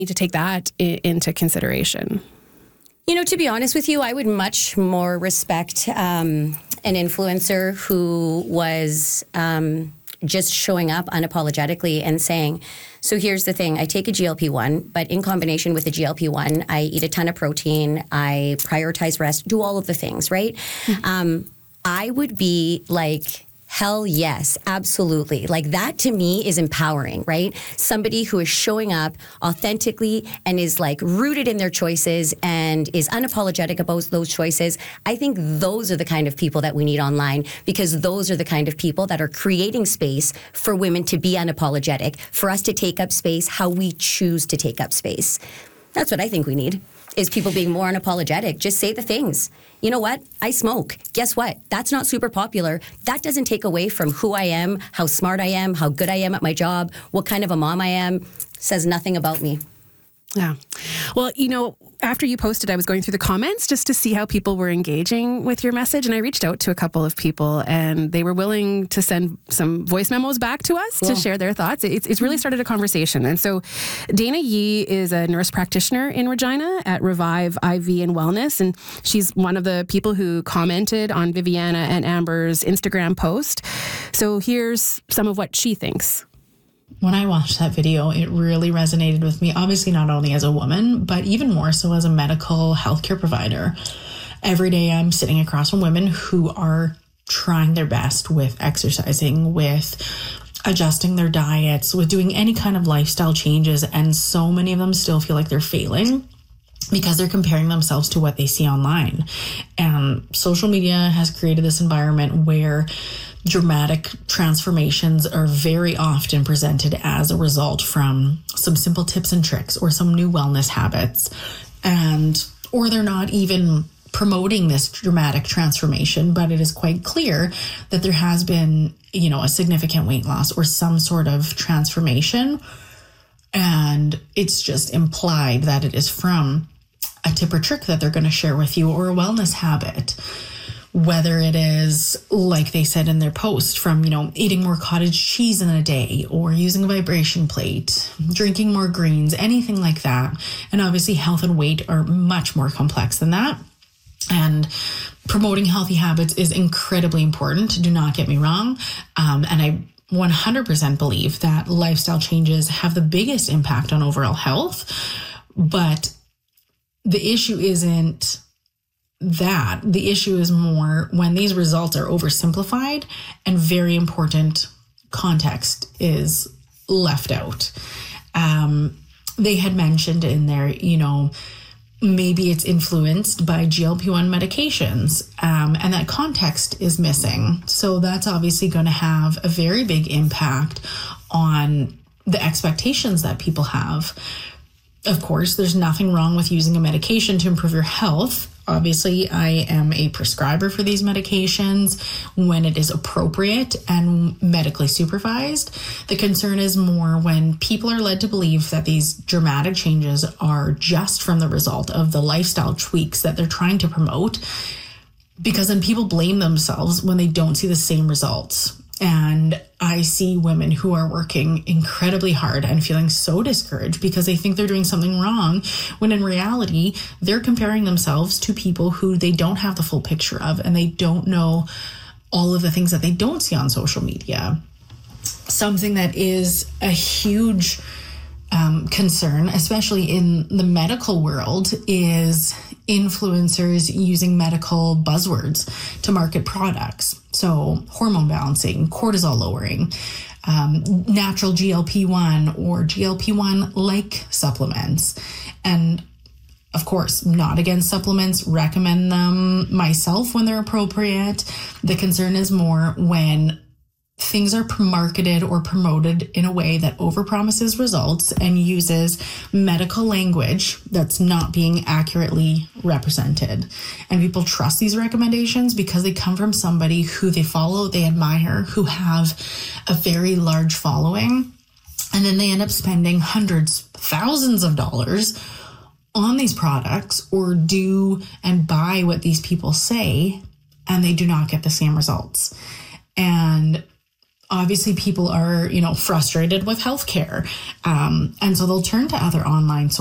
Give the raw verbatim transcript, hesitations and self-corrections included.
need to take that I- into consideration. You know, to be honest with you, I would much more respect um, an influencer who was um, just showing up unapologetically and saying, so here's the thing, I take a G L P one, but in combination with the G L P one, I eat a ton of protein, I prioritize rest, do all of the things, right? Mm-hmm. Um, I would be like, hell yes, absolutely. Like that to me is empowering, right? Somebody who is showing up authentically and is like rooted in their choices and is unapologetic about those choices. I think those are the kind of people that we need online, because those are the kind of people that are creating space for women to be unapologetic, for us to take up space how we choose to take up space. That's what I think we need, is people being more unapologetic. Just say the things. You know what? I smoke. Guess what? That's not super popular. That doesn't take away from who I am, how smart I am, how good I am at my job, what kind of a mom I am. Says nothing about me. Yeah. Well, you know, after you posted, I was going through the comments just to see how people were engaging with your message. And I reached out to a couple of people and they were willing to send some voice memos back to us cool. to share their thoughts. It's, it's really started a conversation. And so Dana Yee is a nurse practitioner in Regina at Revive I V and Wellness. And she's one of the people who commented on Viviana and Amber's Instagram post. So here's some of what she thinks. When I watched that video, it really resonated with me, obviously not only as a woman, but even more so as a medical healthcare provider. Every day I'm sitting across from women who are trying their best with exercising, with adjusting their diets, with doing any kind of lifestyle changes. And so many of them still feel like they're failing because they're comparing themselves to what they see online. And social media has created this environment where dramatic transformations are very often presented as a result from some simple tips and tricks or some new wellness habits. And, or they're not even promoting this dramatic transformation, but it is quite clear that there has been, you know, a significant weight loss or some sort of transformation. And it's just implied that it is from a tip or trick that they're going to share with you or a wellness habit. Whether it is, like they said in their post, from, you know, eating more cottage cheese in a day or using a vibration plate, drinking more greens, anything like that. And obviously health and weight are much more complex than that. And promoting healthy habits is incredibly important. Do not get me wrong. Um, and I one hundred percent believe that lifestyle changes have the biggest impact on overall health. But the issue isn't that. The issue is more when these results are oversimplified and very important context is left out. Um, they had mentioned in there, you know, maybe it's influenced by G L P one medications, um, and that context is missing. So that's obviously going to have a very big impact on the expectations that people have. Of course, there's nothing wrong with using a medication to improve your health. Obviously, I am a prescriber for these medications when it is appropriate and medically supervised. The concern is more when people are led to believe that these dramatic changes are just from the result of the lifestyle tweaks that they're trying to promote, because then people blame themselves when they don't see the same results. And I see women who are working incredibly hard and feeling so discouraged because they think they're doing something wrong, when in reality, they're comparing themselves to people who they don't have the full picture of, and they don't know all of the things that they don't see on social media. Something that is a huge um, concern, especially in the medical world, is influencers using medical buzzwords to market products. So hormone balancing, cortisol lowering, um, natural G L P one or G L P one like supplements. And of course, not against supplements, recommend them myself when they're appropriate. The concern is more when things are marketed or promoted in a way that overpromises results and uses medical language that's not being accurately represented. And people trust these recommendations because they come from somebody who they follow, they admire, who have a very large following. And then they end up spending hundreds, thousands of dollars on these products or do and buy what these people say, and they do not get the same results. And obviously people are, you know, frustrated with healthcare. Um, and so they'll turn to other online